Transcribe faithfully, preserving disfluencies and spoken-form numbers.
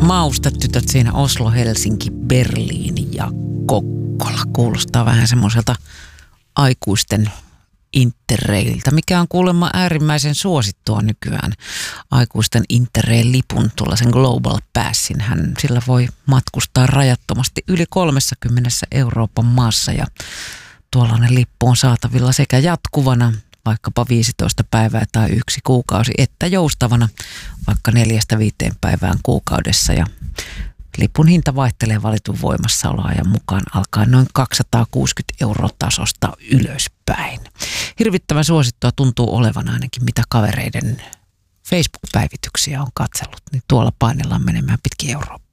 Maustetytöt siinä Oslo, Helsinki, Berliini ja Kokkola. Kuulostaa vähän semmoiselta aikuisten interraililtä, mikä on kuulemma äärimmäisen suosittua nykyään. Aikuisten interrail-lipun, tuollaisen Global Passin, hän sillä voi matkustaa rajattomasti yli kolmessakymmenessä Euroopan maassa ja tuollainen lippu on saatavilla sekä jatkuvana, vaikkapa viisitoista päivää tai yksi kuukausi, että joustavana vaikka neljästä viiteen päivään kuukaudessa. Ja lipun hinta vaihtelee valitun voimassaoloajan mukaan alkaen noin kaksisataakuusikymmentä euroa tasosta ylöspäin. Hirvittävän suosittua tuntuu olevan ainakin mitä kavereiden Facebook-päivityksiä on katsellut, niin tuolla painellaan menemään pitkin Eurooppaa.